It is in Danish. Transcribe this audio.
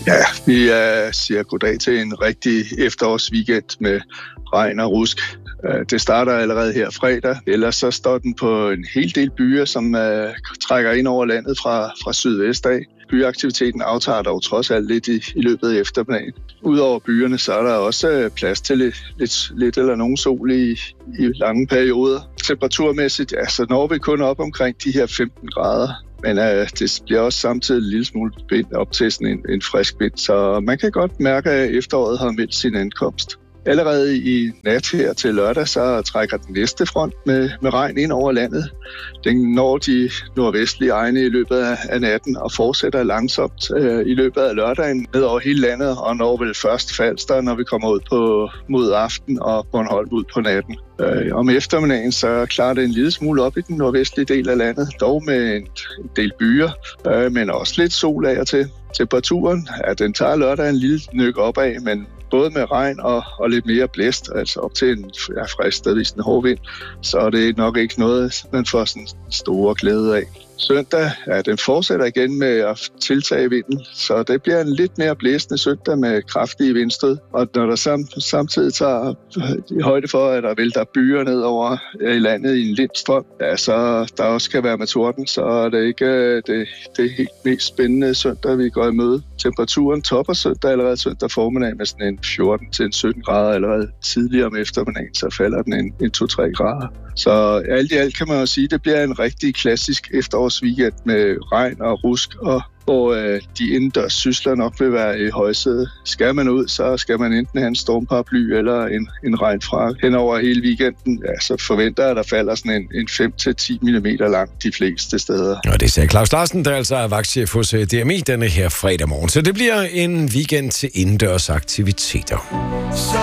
Ja, vi siger goddag til en rigtig efterårsweekend med regn og rusk. Det starter allerede her fredag. Ellers så står den på en hel del byer, som trækker ind over landet fra sydvest af. Byaktiviteten aftager dog trods alt lidt i løbet af eftermiddagen. Udover byerne, så er der også plads til lidt eller nogen sol i lange perioder. Temperaturmæssigt, så når vi kun op omkring de her 15 grader. Men det bliver også samtidig en lille smule vind op til sådan en frisk vind, så man kan godt mærke, at efteråret har meldt sin ankomst. Allerede i nat her til lørdag, så trækker den næste front med regn ind over landet. Den når de nordvestlige egne i løbet af natten og fortsætter langsomt i løbet af lørdagen ned over hele landet, og når vel først Falster, når vi kommer ud mod aften og Bornholm ud på natten. Om eftermiddagen så klarer det en lille smule op i den nordvestlige del af landet, dog med en del byer, men også lidt sol af og til. Temperaturen, den tager lørdag en lille nyk opad, men både med regn og lidt mere blæst, altså op til en frisk stedvis en hård vind, så er det nok ikke noget, man får sådan store glæde af. Søndag, den fortsætter igen med at tiltage vinden, så det bliver en lidt mere blæsende søndag med kraftige vindstød. Og når der samtidig tager i højde for, at der vælter byer ned over i landet i en lindstrøm, så der også kan være med torden, så er det ikke det helt mest spændende søndag, vi går i møde. Temperaturen topper søndag allerede søndag formiddag med sådan en 14 til 17 grader allerede tidligere om eftermiddagen, så falder den en 2-3 grader. Så alt i alt kan man jo sige, at det bliver en rigtig klassisk efterårsweekend med regn og rusk, og hvor de indendørs sysler nok vil være i højsædet. Skal man ud, så skal man enten have en stormparaply eller en regnfrak. Hen over hele weekenden, så forventer jeg, at der falder sådan en 5-10 mm langt de fleste steder. Og det sagde Claus Larsen, der altså er vagtchef hos DMI denne her fredag morgen. Så det bliver en weekend til indendørs aktiviteter.